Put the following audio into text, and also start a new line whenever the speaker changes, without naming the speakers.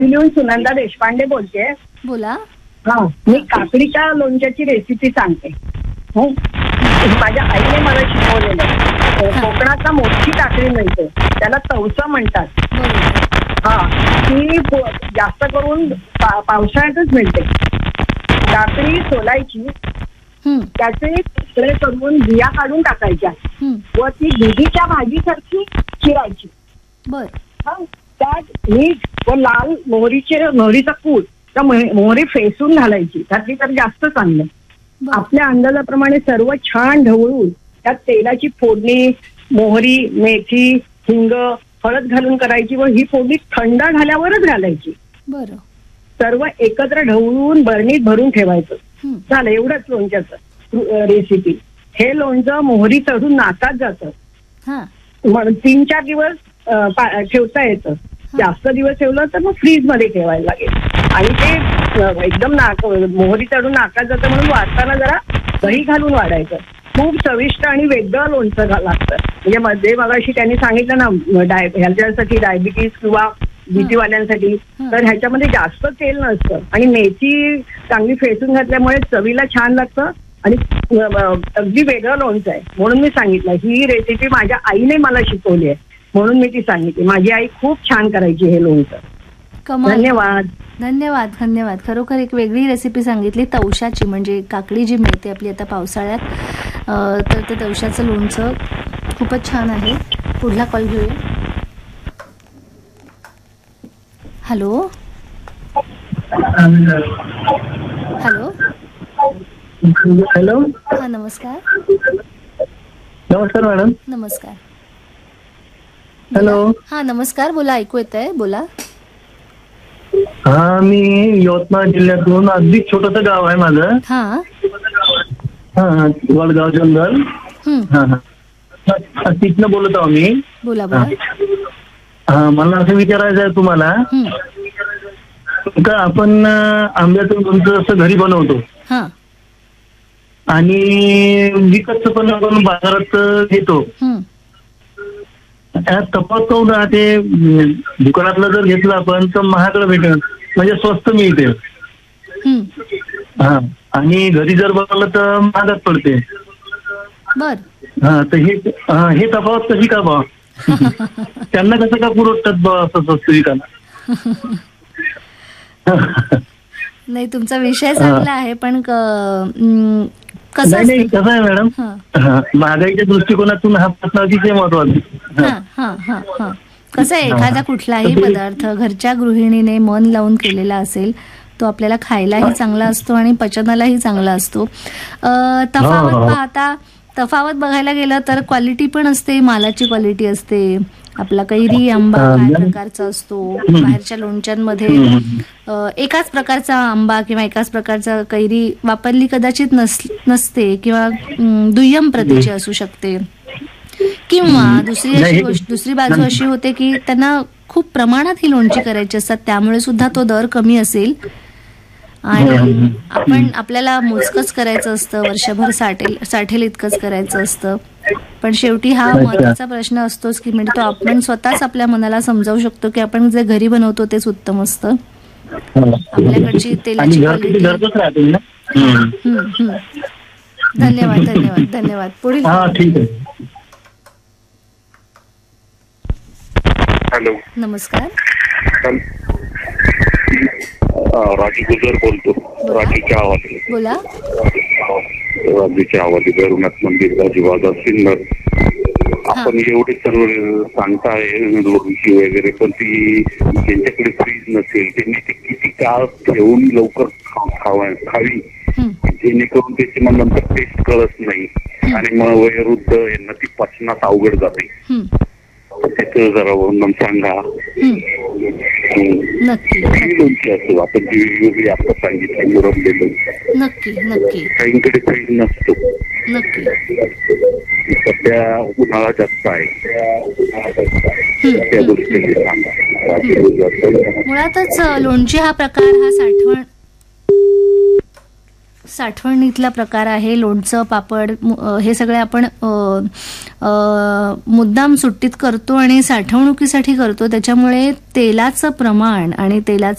लिहून सुनंदा देशपांडे बोलते.
बोला.
हा, मी काकडीच्या लोणच्याची रेसिपी सांगते. माझ्या आईने मला शिकवलेलं. कोकणाचा मोठी काकडी मिळते, त्याला तवसा म्हणतात. हा, ती जास्त करून पावसाळ्यातच मिळते. काकडी सोलायची, त्याचे तुकडे करून बिया काढून टाकायच्या व ती दुधीच्या भाजीसारखी चिरायची. त्यात मीठ व लाल मोहरीचा कूट, त्या मोहरी फेसून घालायची, त्यातली तर जास्त चांगलं. आपल्या अंदाजाप्रमाणे सर्व छान ढवळून त्यात तेलाची फोडणी, मोहरी, मेथी, हिंग, हळद घालून करायची व ही फोडणी थंड झाल्यावरच घालायची.
बरं.
सर्व एकत्र ढवळून बरणीत भरून ठेवायचं. झालं, एवढंच लोणच्याचं रेसिपी. हे लोणचं मोहरी चढून नाकात जातं. 3-4 दिवस ठेवता येतं. जास्त दिवस ठेवलं तर मग फ्रीज मध्ये ठेवायला लागेल. आणि ते एकदम मोहरी चढून नाकात जातं म्हणून वाढताना जरा दही घालून वाढायचं. खूप चविष्ट आणि वेगळं लोणचं लागतं. म्हणजे मध्ये मगाशी त्यांनी सांगितलं ना ह्याच्यासाठी डायबिटीस किंवा भीतीवाल्यांसाठी, तर ह्याच्यामध्ये जास्त तेल नसतं आणि मेथी चांगली फेसून घातल्यामुळे चवीला छान लागतं आणि अगदी वेगळं लोणचं आहे. म्हणून मी सांगितलं, ही रेसिपी माझ्या आईने मला शिकवली आहे म्हणून मी ती सांगितली. माझी आई खूप छान करायची हे लोणचं. धन्यवाद.
धन्यवाद. धन्यवाद. खरोखर एक वेगळी रेसिपी सांगितली तवशाची, म्हणजे काकडी जी मिळते आपली आता पावसाळ्यात, तर ते तवशाचं लोणचं खूपच छान आहे. पुढला कॉल घेऊया. हॅलो. हॅलो.
हॅलो.
हा, नमस्कार.
नमस्कार मॅडम.
नमस्कार.
हॅलो.
हा, नमस्कार. बोला, ऐकू येत आहे, बोला.
हा, मी यवतमाळ जिल्ह्यातून, अगदी छोटस गाव आहे माझं.
हा,
वडगाव जंगल. तिथनं बोलत आहो मी.
बोला बोला.
हा, मला असं विचारायचं आहे तुम्हाला का आपण आंब्याचं लोणचं असं घरी बनवतो आणि विकतचं पण आपण बाजारात घेतो. त्यात तफावत काऊन राहते? दुकानातलं जर घेतलं आपण तर महागडं भेटेल, म्हणजे स्वस्त मिळते. हा, आणि घरी जर बनवलं तर महागात पडते.
बर.
हा, तर हे तफावत कशी का बा? त्यांना कसं का पुरवतात बा असं स्वस्त विकायला?
नाही, तुमचा विषय चांगला आहे, पण
कसं आहे मॅडम, महागाईच्या दृष्टिकोनातून हा प्रश्न अतिशय महत्वाचा.
कसं आहे, एखादा कुठलाही पदार्थ घरच्या गृहिणीने मन लावून केलेला असेल तो आपल्याला खायलाही चांगला असतो आणि पचनालाही चांगला असतो. तफावत बघायला गेलं तर क्वालिटी पण असते, मालाची क्वालिटी असते. आपला कैरी आंबा काय प्रकारचा असतो, बाहेरच्या लोणच्यांमध्ये एकाच प्रकारचा आंबा किंवा एकाच प्रकारचा कैरी वापरली कदाचित नसते किंवा दुय्यम प्रतीची असू शकते. किंवा दुसरी बाजू अशी होते की त्यांना खूप प्रमाणात ही लोणची करायची असतात, त्यामुळे सुद्धा तो दर कमी असेल आणि आपल्याला मोजकच करायचं असतं, वर्षभर साठेल इतकंच करायचं असतं. पण शेवटी हा महत्वाचा प्रश्न असतोच की म्हणजे तो आपण स्वतःच आपल्या मनाला समजावू शकतो की आपण जे घरी बनवतो तेच उत्तम असतं. आपल्याकडची तेलाची क्वालिटी. धन्यवाद. धन्यवाद. धन्यवाद. पुढील.
हॅलो.
नमस्कार.
राजू गुजर बोलतो. राजूच्या आवाज.
बोला.
राजूच्या आवाज. भैरवनाथ मंदिर जीवादा सिन्नर. आपण एवढे सर्व सांगताय लोणची वगैरे, पण ती ज्यांच्याकडे फ्रीज नसेल त्यांनी ती किती काळ ठेवून लवकर खावी, जेणेकरून त्याची मग नंतर टेस्ट कळत नाही आणि मग वयोवृद्ध यांना ती पचनात अवघड जाते. त्याचं जरा वर्णन सांगा. लोणची असतो आपण जी वेगवेगळी आपण सांगितली मुरमलेलं.
नक्की नक्की.
काहींकडे फ्रीज नसतो.
नक्की.
सध्या उन्हाळा जास्त आहे, त्या गोष्टी सांगा.
मुळातच लोणची हा प्रकार हा साठवणीतला प्रकार आहे. लोणचं, पापड हे सगळे आपण मुद्दाम सुट्टीत करतो आणि साठवणुकीसाठी करतो. त्याच्यामुळे तेलाचं प्रमाण आणि तेलाचं